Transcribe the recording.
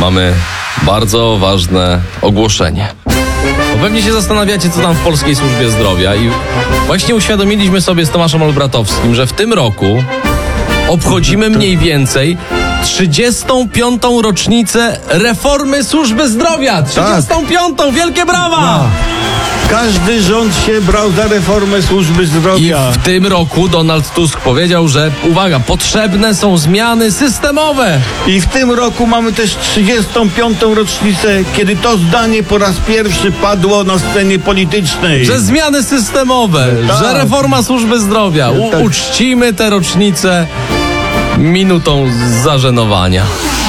mamy bardzo ważne ogłoszenie. Bo pewnie się zastanawiacie, co tam w Polskiej Służbie Zdrowia i właśnie uświadomiliśmy sobie z Tomaszem Olbratowskim, że w tym roku obchodzimy mniej więcej 35. rocznicę reformy służby zdrowia. 35. Wielkie brawa! Każdy rząd się brał za reformę służby I zdrowia. w tym roku Donald Tusk powiedział, że uwaga, potrzebne są zmiany systemowe. I w tym roku mamy też 35. rocznicę, kiedy to zdanie po raz pierwszy padło na scenie politycznej. Że zmiany systemowe, Tak. że reforma służby zdrowia. Tak. Uczcimy tę rocznicę minutą zażenowania.